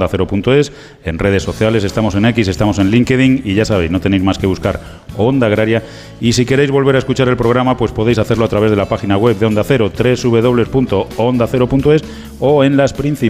ondacero.es. En redes sociales estamos en X, estamos en LinkedIn y ya sabéis, no tenéis más que buscar Onda Agraria. Y si queréis volver a escuchar el programa, pues podéis hacerlo a través de la página web de Onda Cero, www.ondacero.es, o en las principales